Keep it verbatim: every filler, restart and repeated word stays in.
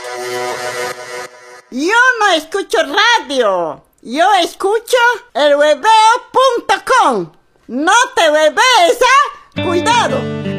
Yo no escucho radio. Yo escucho el hueveo punto com. No te huevees, ¿eh? Cuidado.